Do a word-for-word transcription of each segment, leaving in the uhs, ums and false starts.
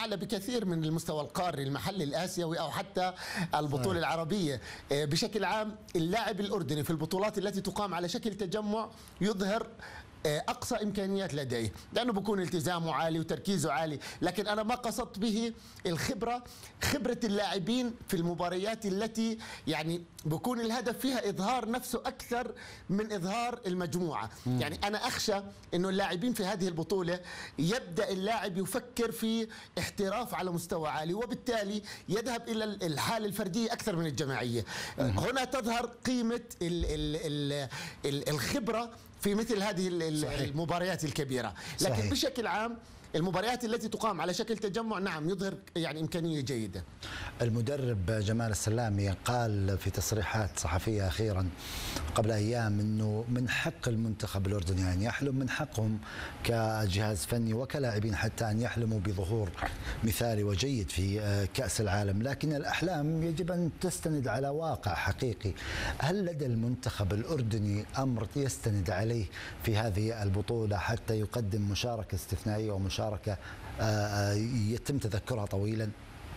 أعلى بكثير من المستوى القاري المحلي الآسيوي أو حتى البطولة العربية. بشكل عام اللاعب الأردني في البطولات التي تقام على شكل تجمع يظهر أقصى إمكانيات لديه، لأنه بكون التزامه عالي وتركيزه عالي. لكن أنا ما قصدت به الخبرة، خبرة اللاعبين في المباريات التي يعني بكون الهدف فيها إظهار نفسه أكثر من إظهار المجموعة. مم. يعني أنا أخشى أنه اللاعبين في هذه البطولة يبدأ اللاعب يفكر في احتراف على مستوى عالي، وبالتالي يذهب إلى الحالة الفردية أكثر من الجماعية. مم. هنا تظهر قيمة ال ال ال ال الخبرة في مثل هذه المباريات الكبيرة. لكن صحيح. بشكل عام المباريات التي تقام على شكل تجمع نعم يظهر يعني إمكانية جيدة. المدرب جمال السلامي قال في تصريحات صحفية أخيرا قبل أيام أنه من حق المنتخب الأردني أن يحلم، من حقهم كجهاز فني وكلاعبين حتى أن يحلموا بظهور مثالي وجيد في كأس العالم، لكن الأحلام يجب أن تستند على واقع حقيقي. هل لدى المنتخب الأردني أمر يستند عليه في هذه البطولة حتى يقدم مشاركة استثنائية ومشاركة مشاركة يتم تذكرها طويلا؟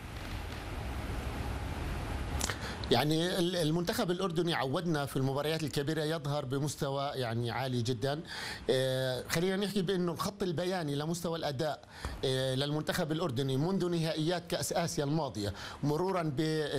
يعني المنتخب الأردني عودنا في المباريات الكبيرة يظهر بمستوى يعني عالي جدا. خلينا نحكي بأنه الخط البياني لمستوى الأداء للمنتخب الأردني منذ نهائيات كأس آسيا الماضية مرورا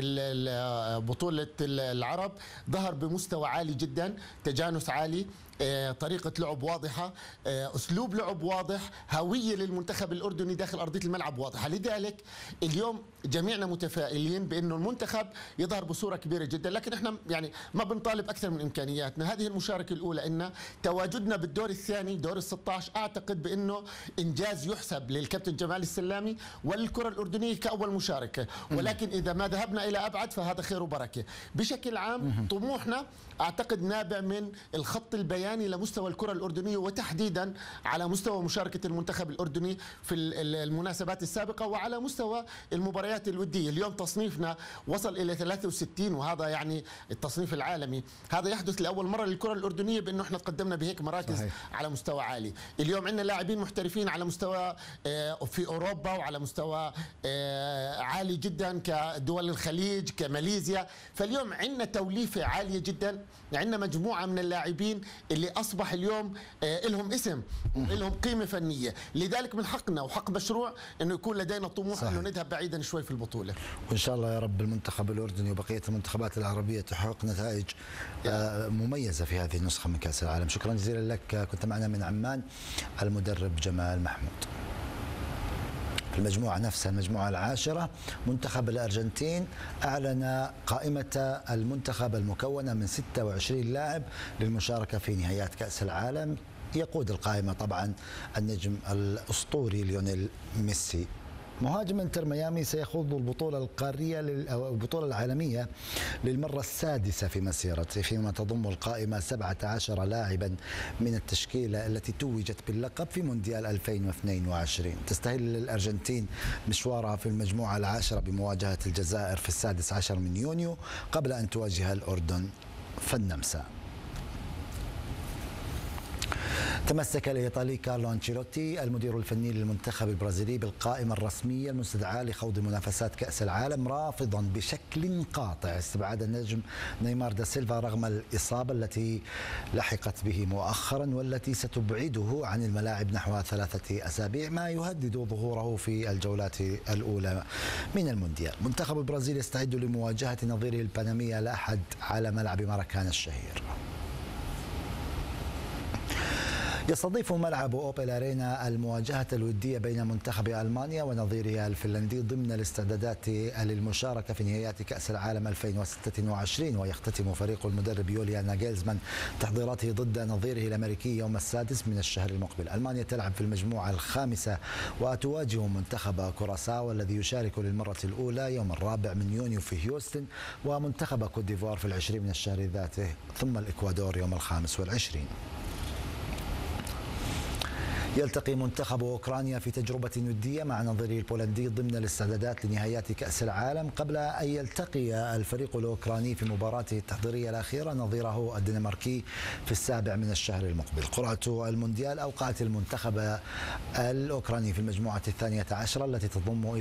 ببطولة العرب ظهر بمستوى عالي جدا، تجانس عالي، طريقة لعب واضحة، أسلوب لعب واضح، هوية للمنتخب الأردني داخل أرضية الملعب واضحة. لذلك اليوم جميعنا متفائلين بأنه المنتخب يظهر بصورة كبيرة جدا. لكن احنا يعني ما بنطالب أكثر من إمكانياتنا. هذه المشاركة الأولى إن تواجدنا بالدور الثاني دور الستة عشر أعتقد بأنه إنجاز يحسب للكابتن جمال السلامي والكرة الأردنية كأول مشاركة، ولكن إذا ما ذهبنا إلى أبعد فهذا خير وبركة. بشكل عام طموحنا أعتقد نابع من الخط البياني لمستوى الكرة الأردنية، وتحديدا على مستوى مشاركة المنتخب الأردني في المناسبات السابقة وعلى مستوى المباريات الودية. اليوم تصنيفنا وصل إلى ثلاثة وستين وهذا يعني التصنيف العالمي، هذا يحدث لأول مرة للكرة الأردنية بأنه احنا تقدمنا بهيك مراكز صحيح. على مستوى عالي. اليوم عندنا لاعبين محترفين على مستوى في أوروبا وعلى مستوى عالي جدا كدول الخليج كماليزيا. فاليوم عندنا توليفة عالية جدا، عندنا مجموعة من اللاعبين اللي أصبح اليوم لهم اسم ولهم قيمة فنية. لذلك من حقنا وحق مشروع أنه يكون لدينا طموح أنه نذهب بعيدا شوي في البطولة، وإن شاء الله يا رب المنتخب الأردني وبقية المنتخبات العربية تحقق نتائج مميزة في هذه النسخة من كأس العالم. شكرا جزيلا لك، كنت معنا من عمان المدرب جمال محمود. في المجموعة نفسها المجموعة العاشرة منتخب الأرجنتين أعلن قائمة المنتخب المكونة من ستة وعشرين لاعب للمشاركة في نهائيات كأس العالم. يقود القائمة طبعا النجم الأسطوري ليونيل ميسي. مهاجم انتر ميامي سيخوض البطولة القارية أو البطولة العالمية للمرة السادسة في مسيرته، فيما تضم القائمة سبعة عشر لاعبا من التشكيلة التي توجت باللقب في مونديال ألفين واثنين وعشرين. تستهل الأرجنتين مشوارها في المجموعة العاشرة بمواجهة الجزائر في السادس عشر من يونيو قبل أن تواجه الأردن في النمسا. تمسك الإيطالي كارلو أنشيلوتي المدير الفني للمنتخب البرازيلي بالقائمة الرسمية المستدعاة لخوض منافسات كأس العالم، رافضا بشكل قاطع استبعاد النجم نيمار دا سيلفا رغم الإصابة التي لحقت به مؤخرا والتي ستبعده عن الملاعب نحو ثلاثة أسابيع، ما يهدد ظهوره في الجولات الأولى من المونديال. منتخب البرازيل يستعد لمواجهة نظيره البنمية الأحد على ملعب ماراكانا الشهير. يستضيف ملعب أوبل أرينا المواجهة الودية بين منتخب ألمانيا ونظيره الفنلندي ضمن الاستعدادات للمشاركة في نهائيات كأس العالم ألفين وستة وعشرين. ويختتم فريق المدرب يوليان ناغلزمان تحضيراته ضد نظيره الأمريكي يوم السادس من الشهر المقبل. ألمانيا تلعب في المجموعة الخامسة وتواجه منتخب كوراساو الذي يشارك للمرة الأولى يوم الرابع من يونيو في هيوستن، ومنتخب كوت ديفوار في العشرين من الشهر ذاته، ثم الإكوادور يوم الخامس والعشرين. يلتقي منتخب أوكرانيا في تجربة ودية مع نظيره البولندي ضمن الاستعدادات لنهائيات كأس العالم قبل أن يلتقي الفريق الأوكراني في مباراته التحضيرية الأخيرة نظيره الدنماركي في السابع من الشهر المقبل. قرعة المونديال أوقعت المنتخب الأوكراني في المجموعة الثانية عشرة التي تضم